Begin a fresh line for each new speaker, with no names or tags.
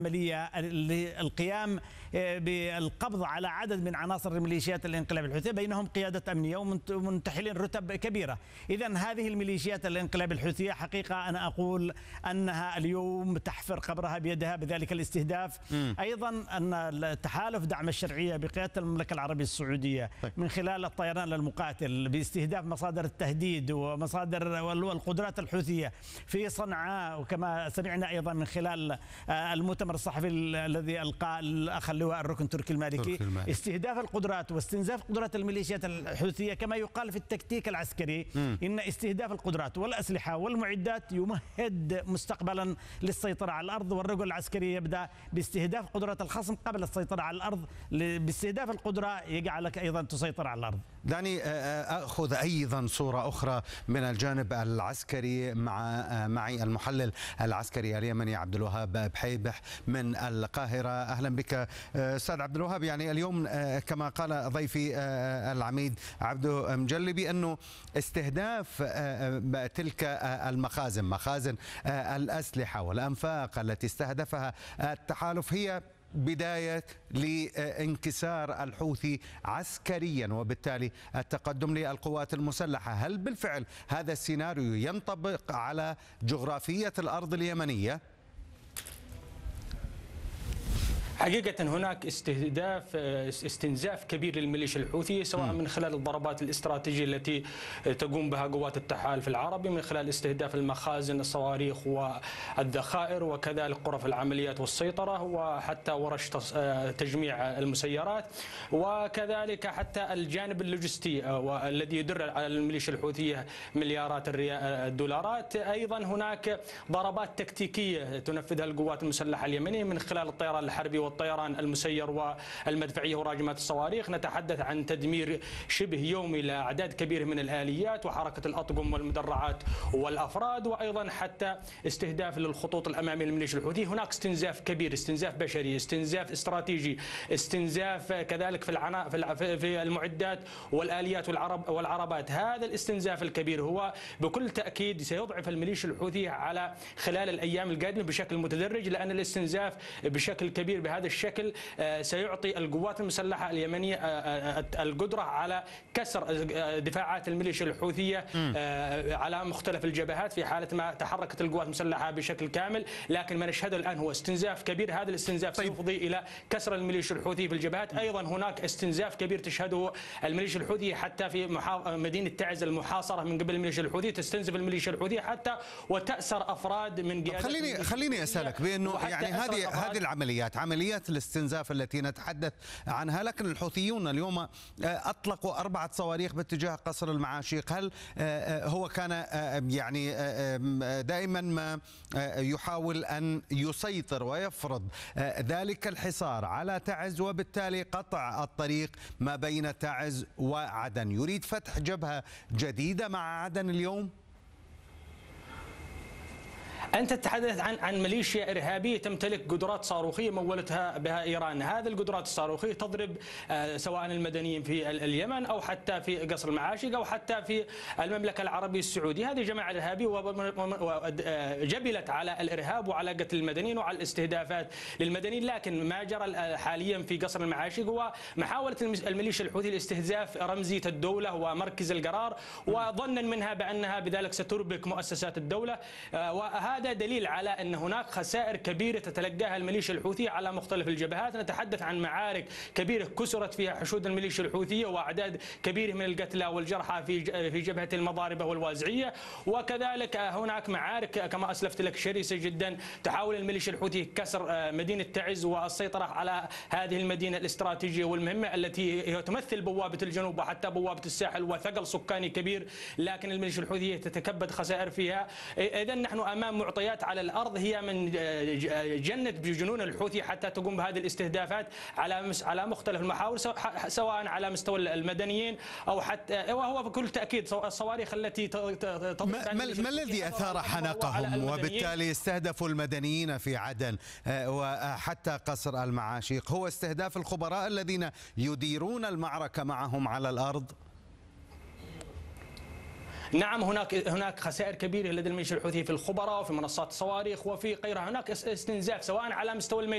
عملية القيام بالقبض على عدد من عناصر ميليشيات الانقلاب الحوثي، بينهم قيادة أمنية ومنتحلين رتب كبيرة. إذن هذه الميليشيات الانقلاب الحوثية حقيقة أنا أقول أنها اليوم تحفر قبرها بيدها بذلك الاستهداف. أيضا أن تحالف دعم الشرعية بقيادة المملكة العربية السعودية من خلال الطيران المقاتل باستهداف مصادر التهديد ومصادر والقدرات الحوثية في صنعاء، وكما سمعنا أيضا من خلال المؤتمر الصحفي الذي ألقاه الأخ اللواء الركن تركي المالكي، استهداف القدرات واستنزاف قدرات الميليشيات الحوثية كما يقال في التكتيك العسكري. إن استهداف القدرات والأسلحة والمعدات يمهد مستقبلا للسيطرة على الأرض، والرجل العسكري يبدأ باستهداف قدرات الخصم قبل السيطرة على الأرض. باستهداف القدرة يجعلك أيضا تسيطر على الأرض.
دعني أخذ أيضا صورة أخرى من الجانب العسكري معي المحلل العسكري اليمني عبد الوهاب بحيبح من القاهرة. أهلا بك أستاذ عبد الوهاب. يعني اليوم كما قال ضيفي العميد عبدو مجلبي أنه استهداف تلك المخازن، مخازن الأسلحة والأنفاق التي استهدفها التحالف، هي بداية لانكسار الحوثي عسكريا وبالتالي التقدم للقوات المسلحة. هل بالفعل هذا السيناريو ينطبق على جغرافية الأرض اليمنية؟
حقيقة هناك استنزاف كبير للميليشيا الحوثية، سواء من خلال الضربات الاستراتيجية التي تقوم بها قوات التحالف العربي من خلال استهداف المخازن، الصواريخ والذخائر، وكذلك غرف العمليات والسيطرة، وحتى ورش تجميع المسيرات، وكذلك حتى الجانب اللوجستي والذي يدر على الميليشيا الحوثية مليارات الدولارات. أيضا هناك ضربات تكتيكية تنفذها القوات المسلحة اليمنية من خلال الطيران الحربي والطيران المسير والمدفعية وراجمات الصواريخ. نتحدث عن تدمير شبه يومي لأعداد كبيرة من الآليات وحركة الأطقم والمدرعات والأفراد، وأيضا حتى استهداف للخطوط الأمامية للميليشيا الحوثي. هناك استنزاف كبير، استنزاف بشري، استنزاف استراتيجي، استنزاف كذلك في المعدات والآليات والعربات. هذا الاستنزاف الكبير هو بكل تأكيد سيضعف الميليشيا الحوثية على خلال الأيام القادمة بشكل متدرج، لأن الاستنزاف بشكل كبير بهذا الشكل سيعطي القوات المسلحة اليمنية القدرة على كسر دفاعات الميليشيا الحوثية على مختلف الجبهات في حالة ما تحركت القوات المسلحة بشكل كامل. لكن ما نشهده الآن هو استنزاف كبير، هذا الاستنزاف سيفضي إلى كسر الميليشيا الحوثية في الجبهات. أيضا هناك استنزاف كبير تشهده الميليشيا الحوثية حتى في مدينة تعز المحاصرة من قبل الميليشيا الحوثية، تستنزف الميليشيا الحوثية حتى وتأسر أفراد من قيادة.
خليني أسألك بأنه يعني هذه العمليات، عمليات الاستنزاف التي نتحدث عنها، لكن الحوثيون اليوم أطلقوا 4 صواريخ باتجاه قصر المعاشيق. هل هو كان يعني دائما ما يحاول أن يسيطر ويفرض ذلك الحصار على تعز وبالتالي قطع الطريق ما بين تعز وعدن؟ يريد فتح جبهة جديدة مع عدن اليوم؟
أنت تتحدث عن ميليشيا إرهابية تمتلك قدرات صاروخية مولتها بها إيران. هذه القدرات الصاروخية تضرب سواء المدنيين في اليمن أو حتى في قصر المعاشق أو حتى في المملكة العربية السعودية. هذه جماعة إرهابية وجبلت على الإرهاب وعلى قتل المدنيين وعلى الاستهدافات للمدنيين. لكن ما جرى حاليا في قصر المعاشق هو محاولة الميليشيا الحوثي لاستهداف رمزية الدولة ومركز القرار، وظنا منها بأنها بذلك ستربك مؤسسات الدولة. وهذا دليل على أن هناك خسائر كبيرة تتلقاها الميليشيا الحوثية على مختلف الجبهات. نتحدث عن معارك كبيرة كسرت فيها حشود الميليشيا الحوثية وأعداد كبيرة من القتلى والجرحى في جبهة المضاربة والوازعية. وكذلك هناك معارك كما أسلفت لك شرسة جدا تحاول الميليشيا الحوثية كسر مدينة تعز والسيطرة على هذه المدينة الاستراتيجية والمهمة التي هي تمثل بوابة الجنوب وحتى بوابة الساحل وثقل سكاني كبير، لكن الميليشيا الحوثية تتكبد خسائر فيها. إذا نحن أمام معطيات على الأرض هي من جنة بجنون الحوثي حتى تقوم بهذه الاستهدافات على مختلف المحاور، سواء على مستوى المدنيين أو حتى، وهو بكل تأكيد الصواريخ التي
ما الذي أثار حنقهم وبالتالي استهدفوا المدنيين في عدن وحتى قصر المعاشيق؟ هو استهداف الخبراء الذين يديرون المعركة معهم على الأرض؟
نعم، هناك خسائر كبيرة لدى الميليشيا الحوثي في الخبراء وفي منصات الصواريخ وفي غيرها. هناك استنزاف سواء على مستوى الميدان